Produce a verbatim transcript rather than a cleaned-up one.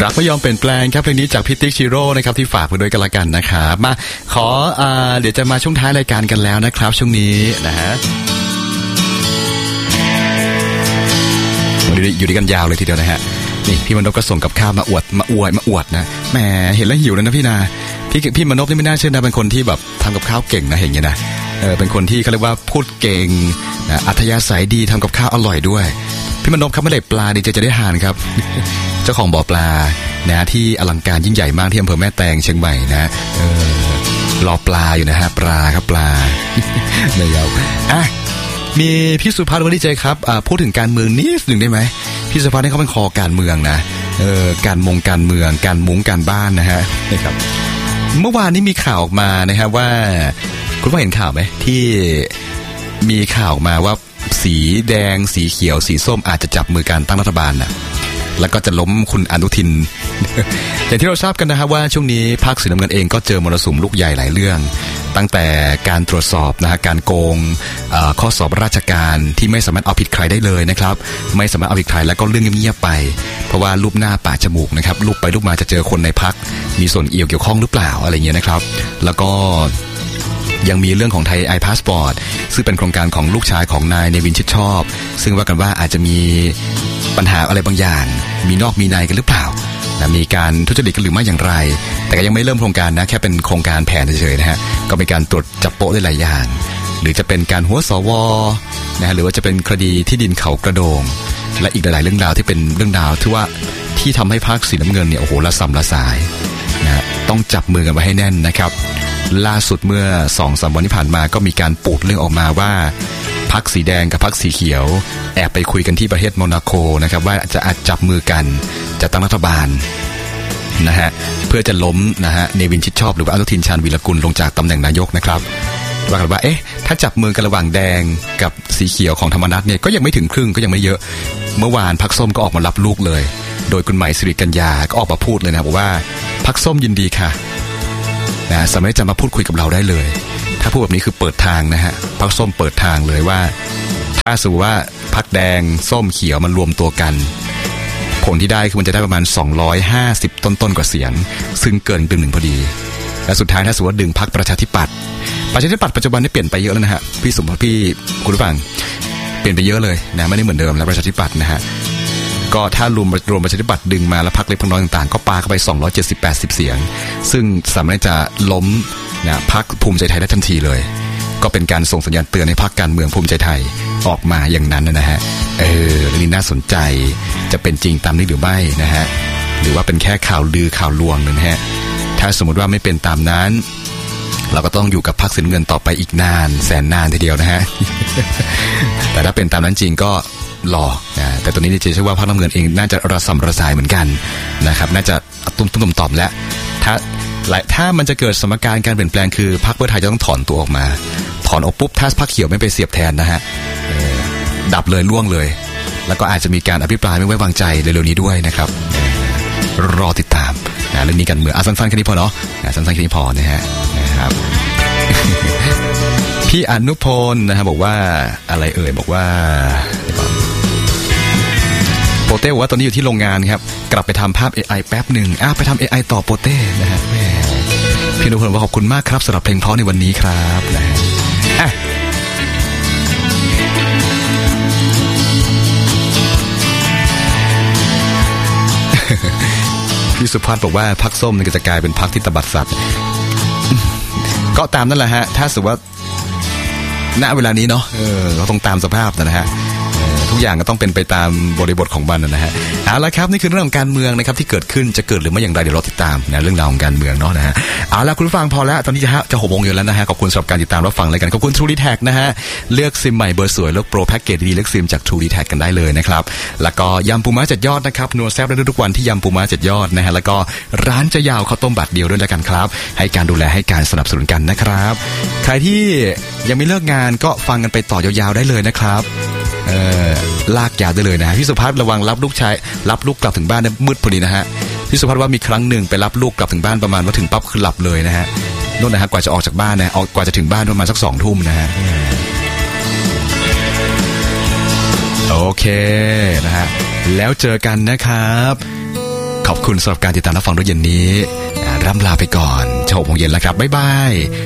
รักไม่ยอมเปลี่ยนแปลงครับเพลงนี้จากพี่ติ๊กชิโร่นะครับที่ฝากไปด้วยกันละกันนะครับมาขออ่าเดี๋ยวจะมาช่วงท้ายรายการกันแล้วนะครับช่วงนี้นะฮะอยู่ด้วยกันยาวเลยทีเดียวนะฮะนี่พี่มนพก็ส่งกับข้าวมาอวดมาอวยมาอวดนะแหมเห็นแล้วหิวเลยนะพี่นาพี่พี่มนพนี่ไม่น่าเชื่อนะเป็นคนที่แบบทำกับข้าวเก่งนะเห็นอย่างนี้นะเออเป็นคนที่เขาเรียกว่าพูดเก่งนะอัธยาศัยดีทำกับข้าวอร่อยด้วยพี่มนพครับเมื่อไหร่ปลาดีจะได้ทานครับเจ้าของบ่อปลานะที่อลังการยิ่งใหญ่มากที่อำเภอแม่แตงเชียงใหม่นะเออรอปลาอยู่นะฮะปลาครับปลาไม่ยาวอ่ะมีพี่สุภัทรวันนี้ใจครับพูดถึงการเมืองนิดหนึ่งได้ไหมพี่สุภัทรนี่เขาเป็นคอการเมืองนะเออการมงการเมืองการมุ้งการบ้านนะฮะนะครับเมื่อวานนี้มีข่าวออกมานะครับว่าคุณว่าเห็นข่าวไหมที่มีข่าวมาว่าสีแดงสีเขียวสีส้มอาจจะจับมือการตั้งรัฐบาลนะแล้วก็จะล้มคุณอนุทิน อย่างที่เราทราบกันนะฮะว่าช่วงนี้พรรคสีน้ำเงินเองก็เจอมรสุมลูกใหญ่หลายเรื่องตั้งแต่การตรวจสอบนะฮะการโกงข้อสอบราชการที่ไม่สามารถเอาผิดใครได้เลยนะครับไม่สามารถเอาผิดใครแล้วก็เรื่องเงียบๆไปเพราะว่ารูปหน้าปากจมูกนะครับรูปไปรูปมาจะเจอคนในพรรคมีส่วนเอี่ยวเกี่ยวข้องหรือเปล่าอะไรเงี้ยนะครับแล้วก็ยังมีเรื่องของไทยไอพาสปอร์ตซึ่งเป็นโครงการของลูกชายของนายเนวินชิดชอบซึ่งว่ากันว่าอาจจะมีปัญหาอะไรบางอย่างมีนอกมีในกันหรือเปล่านะมีการทุจริตกันหรือไม่อย่างไรแต่ก็ยังไม่เริ่มโครงการนะแค่เป็นโครงการแผนเฉยๆนะฮะก็เป็นการตรวจจับโป๊ะได้หลายอย่างหรือจะเป็นการหัวสวนะฮะหรือว่าจะเป็นคดีที่ดินเขากระโดงและอีกหลายๆเรื่องราวที่เป็นเรื่องราวที่ว่าที่ทำให้พรรคสีน้ำเงินเนี่ยโอ้โหละส่ำละสายนะต้องจับมือกันไว้ให้แน่นนะครับล่าสุดเมื่อ สองถึงสาม วันที่ผ่านมาก็มีการปูดเรื่องออกมาว่าพรรคสีแดงกับพรรคสีเขียวแอบไปคุยกันที่ประเทศโมนาโกนะครับว่าจะอาจจับมือกันจะตั้งรัฐบาลนะฮะเพื่อจะล้มนะฮะเนวินชิดชอบหรือว่าอนุทินชาญวีรกุลลงจากตำแหน่งนายกนะครับว่ากันว่าเอ๊ะถ้าจับมือกันระหว่างแดงกับสีเขียวของธรรมนัสเนี่ยก็ยังไม่ถึงครึ่งก็ยังไม่เยอะเมื่อวานพรรคส้มก็ออกมารับลูกเลยโดยคุณใหม่สิริกัญญาก็ออกมาพูดเลยนะบอกว่าพรรคส้มยินดีค่ะนะสามารถจะมาพูดคุยกับเราได้เลยถ้าพูดแบบนี้คือเปิดทางนะฮะพรรคส้มเปิดทางเลยว่าถ้าสมมติว่าพรรคแดงส้มเขียวมันรวมตัวกันผลที่ได้คือมันจะได้ประมาณสองร้อยห้าสิบต้นๆกว่าเสียงซึ่งเกินดึงหนึ่งพอดีและสุดท้ายถ้าสมมติว่าดึงพรรคประชาธิปัตย์ประชาธิปัตย์ปัจจุบันนี้เปลี่ยนไปเยอะแล้วนะฮะพี่สมบัติพี่คุณผู้ฟังเปลี่ยนไปเยอะเลยนะไม่ได้เหมือนเดิมแล้วประชาธิปัตย์นะฮะก็ถ้ารวมรวมประชาธิปัตย์ดึงมาแล้วพรรคเล็กพรรคน้อยต่างๆก็ปาเข้าไปสองร้อยเจ็ดสิบ แปดสิบเสียงซึ่งสามารถจะล้มนะพรรคภูมิใจไทยได้ทันทีเลยก็เป็นการส่งสัญญาณเตือนให้พรรคการเมืองภูมิใจไทยออกมาอย่างนั้นนะฮะเออเรื่องนี้น่าสนใจจะเป็นจริงตามนี้หรือไม่นะฮะหรือว่าเป็นแค่ข่าวลือข่าวลวงนะฮะถ้าสมมติว่าไม่เป็นตามนั้นเราก็ต้องอยู่กับพรรคสีน้ำเงินต่อไปอีกนานแสนนานทีเดียวนะฮะ แต่ถ้าเป็นตามนั้นจริงก็รอนะแต่ตัวนี้นี่เชื่อว่าพรรคน้ำเงินเองน่าจะระส่ำระสายเหมือนกันนะครับน่าจะตุ้มตุ้มต่อมแล้วถ้าถ้ามันจะเกิดสมการการเปลี่ยนแปลงคือพรรคเพื่อไทยจะต้องถอนตัวออกมาถอนออกปุ๊บถ้าพรรคเขียวไม่ไปเสียบแทนนะฮะดับเลยล่วงเลยแล้วก็อาจจะมีการอภิปรายไม่ไว้วางใจเร็วๆนี้ด้วยนะครับรอติดตามนะเรื่องนี้กันเมื่ออ่ะสั้นๆแค่นี้พอเนาะสั้นๆแค่นี้พอนะฮะนะครับ พี่อนุพลนะฮะบอกว่าอะไรเอ่ยบอกว่าโปเต้บอกว่าตอนนี้อยู่ที่โรงงานครับกลับไปทำภาพ เอ ไอ แป๊บหนึ่งอ่ะไปทำ เอ ไอ ต่อโปเต้นะฮะแม่พี่อนุพลบอกขอบคุณมากครับสำหรับเพลงเพราะในวันนี้ครับนะฮะอ่ะพี่สุภัทรบอกว่าพรรคส้มจะกลายเป็นพรรคที่ตบัดสัตว์ก็ตามนั่นแหละฮะถ้าสมมติว่าณเวลานี้เนาะเออเราต้องตามสภาพนะฮะทุกอย่างก็ต้องเป็นไปตามบริบทของมันนะฮะเอาละครับนี่คือเรื่องของการเมืองนะครับที่เกิดขึ้นจะเกิดหรือไม่อย่างไรเดี๋ยวเราติดตามนะเรื่องราวของการเมืองเนาะนะฮะเอาละคุณผู้ฟังพอแล้วตอนนี้จะฮะจะหกโมงเย็นแล้วนะฮะขอบคุณสำหรับการติดตามรับฟังรายการขอบคุณ True ดี แท็ก นะฮะเลือกซิมใหม่เบอร์สวยเลือกโปรแพ็คเกจดีเลือกซิมจาก True ดี แท็ก กันได้เลยนะครับแล้วก็ยำปูม้าเจ็ดยอดนะครับนัวแซ่บได้ทุกวันที่ยำปูม้าเจ็ดยอดนะฮะแล้วก็ร้านจะยาวข้าวต้มบัตรเดียวด้วยแล้วกันครับให้การดูแลให้การสนับสนุนกันนะครับใครที่ยังไม่เลิกงานก็ฟังกันไปต่อยาวๆได้เลยนะครับเออลากยาวได้เลยนะพี่สุภัทรระวังรับลูกชายรับลูกกลับถึงบ้านเนี่ยมืดพอดีนะฮะพี่สุภัทรว่ามีครั้งหนึ่งไปรับลูกกลับถึงบ้านประมาณว่าถึงปั๊บคือหลับเลยนะฮะนู่นนะฮะกว่าจะออกจากบ้านนะออกกว่าจะถึงบ้านประมาณสักสองทุ่มนะฮะโอเคนะฮะแล้วเจอกันนะครับขอบคุณสำหรับการติดตามรับฟังด้วยเย็นนี้ร่ำลาไปก่อนโชว์โมงเย็นแล้วครับบ๊ายบาย